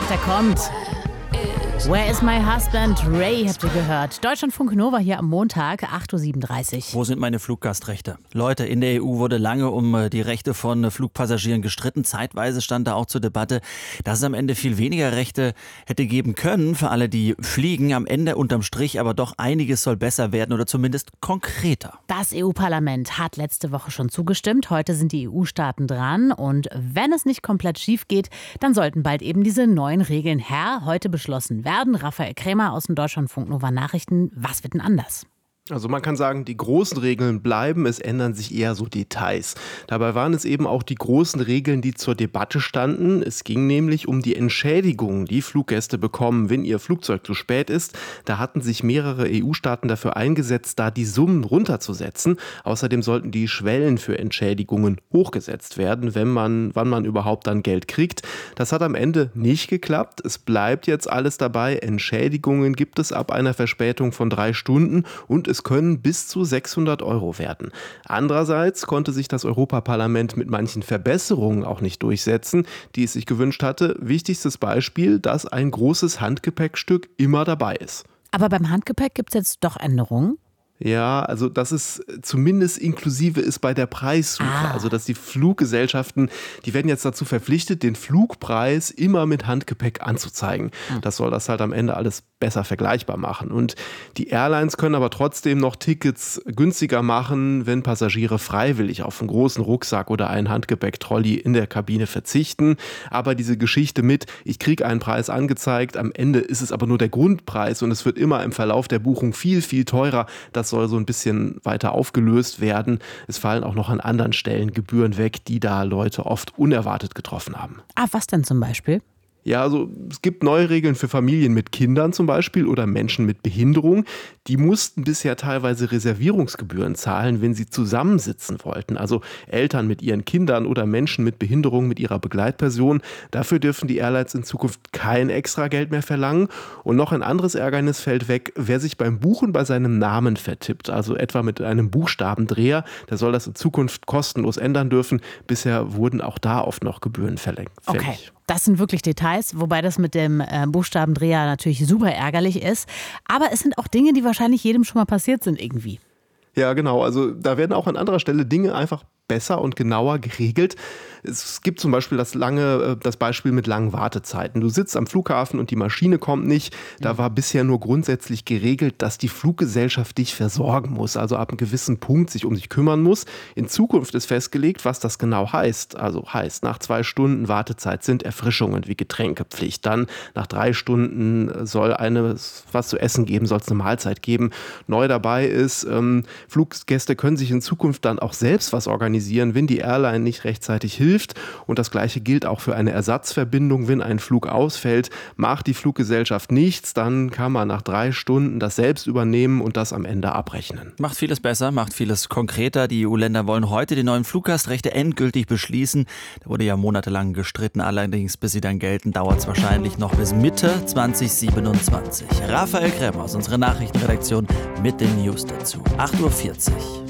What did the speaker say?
gedacht, er kommt. Where is my husband? Ray habt ihr gehört. Deutschlandfunk Nova hier am Montag, 8.37 Uhr. Wo sind meine Fluggastrechte? Leute, in der EU wurde lange um die Rechte von Flugpassagieren gestritten. Zeitweise stand da auch zur Debatte, dass es am Ende viel weniger Rechte hätte geben können für alle, die fliegen. Am Ende unterm Strich aber doch einiges soll besser werden oder zumindest konkreter. Das EU-Parlament hat letzte Woche schon zugestimmt. Heute sind die EU-Staaten dran. Und wenn es nicht komplett schief geht, dann sollten bald eben diese neuen Regeln heute beschlossen werden. Raphael Krämer aus dem Deutschlandfunk Nova Nachrichten. Was wird denn anders? Also man kann sagen, die großen Regeln bleiben, es ändern sich eher so Details. Dabei waren es eben auch die großen Regeln, die zur Debatte standen. Es ging nämlich um die Entschädigung, die Fluggäste bekommen, wenn ihr Flugzeug zu spät ist. Da hatten sich mehrere EU-Staaten dafür eingesetzt, da die Summen runterzusetzen. Außerdem sollten die Schwellen für Entschädigungen hochgesetzt werden, wann man überhaupt dann Geld kriegt. Das hat am Ende nicht geklappt. Es bleibt jetzt alles dabei. Entschädigungen gibt es ab einer Verspätung von 3 Stunden und es können bis zu 600 € werden. Andererseits konnte sich das Europaparlament mit manchen Verbesserungen auch nicht durchsetzen, die es sich gewünscht hatte. Wichtigstes Beispiel, dass ein großes Handgepäckstück immer dabei ist. Aber beim Handgepäck gibt es jetzt doch Änderungen? Ja, also dass es zumindest inklusive ist bei der Preissuche. Also dass die Fluggesellschaften, die werden jetzt dazu verpflichtet, den Flugpreis immer mit Handgepäck anzuzeigen. Das soll das halt am Ende alles besser vergleichbar machen. Und die Airlines können aber trotzdem noch Tickets günstiger machen, wenn Passagiere freiwillig auf einen großen Rucksack oder einen Handgepäck-Trolley in der Kabine verzichten. Aber diese Geschichte mit, ich kriege einen Preis angezeigt, am Ende ist es aber nur der Grundpreis und es wird immer im Verlauf der Buchung viel, viel teurer. Das soll so ein bisschen weiter aufgelöst werden. Es fallen auch noch an anderen Stellen Gebühren weg, die da Leute oft unerwartet getroffen haben. Was denn zum Beispiel? Ja, also es gibt neue Regeln für Familien mit Kindern zum Beispiel oder Menschen mit Behinderung. Die mussten bisher teilweise Reservierungsgebühren zahlen, wenn sie zusammensitzen wollten. Also Eltern mit ihren Kindern oder Menschen mit Behinderung mit ihrer Begleitperson. Dafür dürfen die Airlines in Zukunft kein extra Geld mehr verlangen. Und noch ein anderes Ärgernis fällt weg, wer sich beim Buchen bei seinem Namen vertippt. Also etwa mit einem Buchstabendreher, der soll das in Zukunft kostenlos ändern dürfen. Bisher wurden auch da oft noch Gebühren fällig. Okay. Das sind wirklich Details, wobei das mit dem Buchstabendreher natürlich super ärgerlich ist. Aber es sind auch Dinge, die wahrscheinlich jedem schon mal passiert sind irgendwie. Ja, genau. Also da werden auch an anderer Stelle Dinge einfach besser und genauer geregelt. Es gibt zum Beispiel das Beispiel mit langen Wartezeiten. Du sitzt am Flughafen und die Maschine kommt nicht. Da war bisher nur grundsätzlich geregelt, dass die Fluggesellschaft dich versorgen muss, also ab einem gewissen Punkt sich um dich kümmern muss. In Zukunft ist festgelegt, was das genau heißt. Also heißt, nach 2 Stunden Wartezeit sind Erfrischungen wie Getränkepflicht. Dann nach 3 Stunden soll was zu essen geben, soll es eine Mahlzeit geben. Neu dabei ist, Fluggäste können sich in Zukunft dann auch selbst was organisieren, wenn die Airline nicht rechtzeitig hilft. Und das Gleiche gilt auch für eine Ersatzverbindung. Wenn ein Flug ausfällt, macht die Fluggesellschaft nichts, dann kann man nach 3 Stunden das selbst übernehmen und das am Ende abrechnen. Macht vieles besser, macht vieles konkreter. Die EU-Länder wollen heute die neuen Fluggastrechte endgültig beschließen. Da wurde ja monatelang gestritten, allerdings bis sie dann gelten, dauert es wahrscheinlich noch bis Mitte 2027. Raphael Krämer aus unserer Nachrichtenredaktion mit den News dazu. 8.40 Uhr.